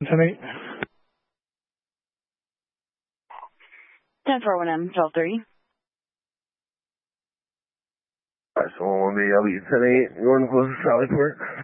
10-8. 10-4-1M, 12-3. Alright, so 1B, I'll be 10-8, going close to Sallyport.